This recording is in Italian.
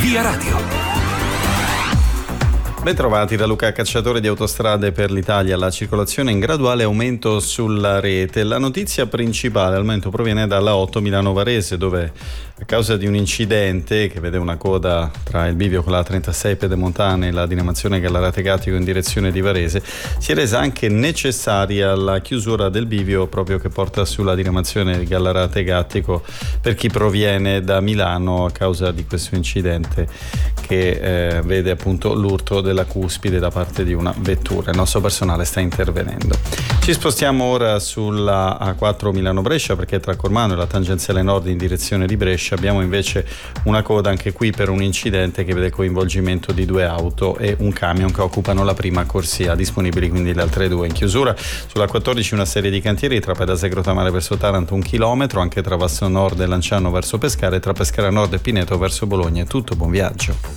Via Radio. Bentrovati da Luca Cacciatore di Autostrade per l'Italia. La circolazione in graduale aumento sulla rete. La notizia principale al momento proviene dalla 8 Milano Varese, dove a causa di un incidente che vede una coda tra il bivio con la 36 Pedemontana e la diramazione Gallarate Gattico in direzione di Varese, si è resa anche necessaria la chiusura del bivio proprio che porta sulla diramazione di Gallarate Gattico per chi proviene da Milano a causa di questo incidente che vede appunto l'urto della cuspide da parte di una vettura. Il nostro personale sta intervenendo. Ci spostiamo ora sulla A4 Milano-Brescia, perché tra Cormano e la tangenziale nord in direzione di Brescia abbiamo invece una coda anche qui per un incidente che vede il coinvolgimento di 2 auto e un camion che occupano la prima corsia, disponibili quindi le altre 2. In chiusura sulla 14 una serie di cantieri tra Pedasegro Tamare verso Taranto 1 chilometro, anche tra Vasto Nord e Lanciano verso Pescara e tra Pescara Nord e Pineto verso Bologna. È tutto, buon viaggio.